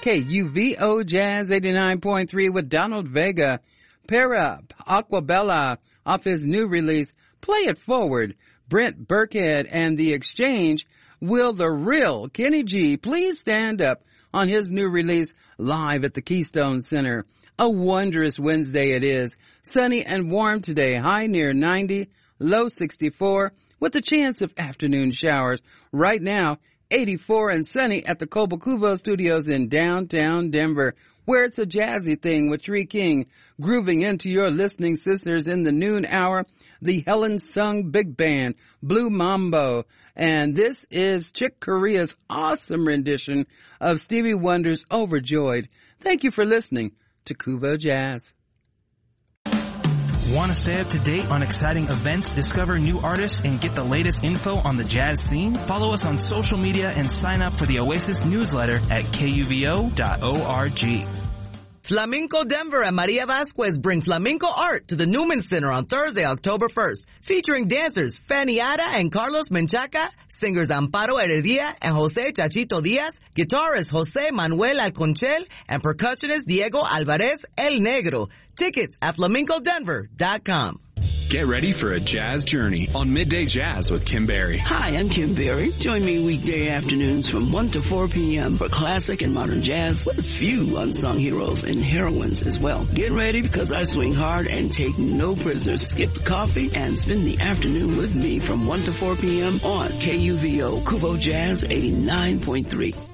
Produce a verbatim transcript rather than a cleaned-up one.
K U V O Jazz eighty-nine point three with Donald Vega. Pair Up, Aquabella, off his new release, Play It Forward. Brent Burkhead and The Exchange. Will the Real Kenny G please stand up on his new release, live at the Keystone Center. A wondrous Wednesday it is. Sunny and warm today, high near ninety, low sixty-four, with a chance of afternoon showers. Right now, eighty-four and sunny at the Cobo Studios in downtown Denver, where it's a jazzy thing with Tree King grooving into your listening sisters in the noon hour, the Helen Sung Big Band, Blue Mambo, and this is Chick Corea's awesome rendition of Stevie Wonder's Overjoyed. Thank you for listening to Kubo Jazz. Want to stay up to date on exciting events, discover new artists, and get the latest info on the jazz scene? Follow us on social media and sign up for the Oasis newsletter at K U V O dot org. Flamenco Denver and Maria Vasquez bring flamenco art to the Newman Center on Thursday, October first, featuring dancers Fanny Ara and Carlos Menchaca, singers Amparo Heredia and Jose Chachito Diaz, guitarist Jose Manuel Alconchel, and percussionist Diego Alvarez El Negro. Tickets at flamenco denver dot com. Get ready for a jazz journey on Midday Jazz with Kim Berry. Hi, I'm Kim Berry. Join me weekday afternoons from one to four p.m. for classic and modern jazz with a few unsung heroes and heroines as well. Get ready because I swing hard and take no prisoners. Skip the coffee and spend the afternoon with me from one to four p.m. on K U V O Kubo Jazz eighty-nine point three.